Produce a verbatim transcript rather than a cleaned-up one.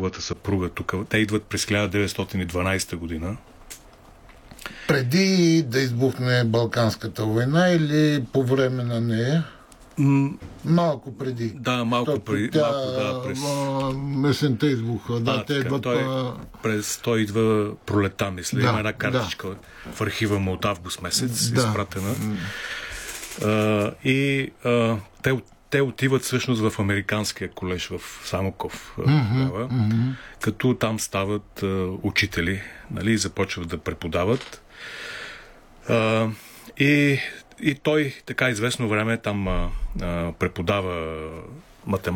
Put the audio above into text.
неговата съпруга тук. Те идват през хиляда деветстотин и дванадесета година. Преди да избухне Балканската война или по време на нея? М- Малко преди. Да, малко Защото преди. Тя, Малко, да, през... Месента избухва. Да, а, те така, идват... той, а... през, той идва пролета, мисля. Да, Има една картичка да. в архива му от август месец, да. изпратена. А, и а, те, те отиват всъщност в Американския колеж в Самоков, Mm-hmm, тогава, mm-hmm. като там стават а, учители, нали, и започват да преподават. А, и, и той така известно време там а, а, преподава математика.